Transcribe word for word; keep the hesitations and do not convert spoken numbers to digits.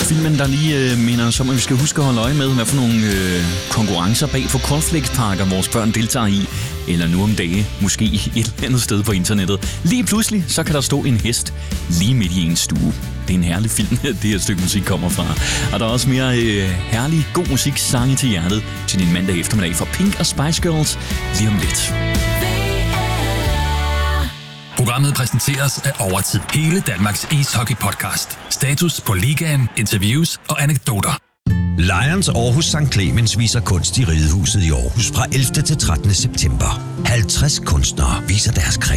filmen, der lige øh, minder os om, at vi skal huske at holde øje med, hvad for nogle øh, konkurrencer bag for cornflakespakker vores børn deltager i. Eller nu om dage, måske et eller andet sted på internettet. Lige pludselig, så kan der stå en hest lige midt i en stue. Det er en herlig film, det her stykke musik kommer fra. Og der er også mere øh, herlig, god musik, sange til hjertet til din mandag eftermiddag fra Pink og Spice Girls lige om lidt. Programmet præsenteres af Overtid. Hele Danmarks ishockey-podcast. Status på ligaen, interviews og anekdoter. Lions Aarhus Sankt Clemens viser kunst i Ridehuset i Aarhus fra ellevte til trettende september. halvtreds kunstnere viser deres kreativitet.